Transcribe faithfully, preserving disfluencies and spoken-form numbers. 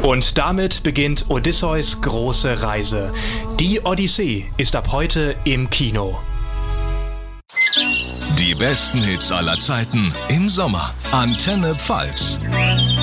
Und damit beginnt Odysseus große Reise. Die Odyssee ist ab heute im Kino. Die besten Hits aller Zeiten im Sommer. Antenne Pfalz.